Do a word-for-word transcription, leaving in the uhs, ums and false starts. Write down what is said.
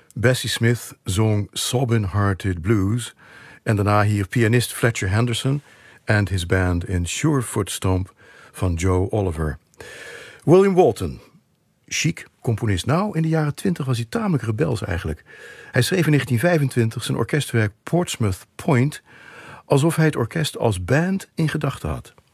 Bessie Smith zong Sobbin' Hearted Blues. En daarna hier pianist Fletcher Henderson en his band in Surefoot Stomp van Joe Oliver. William Walton, chic componist. Nou, in de jaren twintig was hij tamelijk rebels eigenlijk. Hij schreef in negentien vijfentwintig zijn orkestwerk Portsmouth Point alsof hij het orkest als band in gedachten had.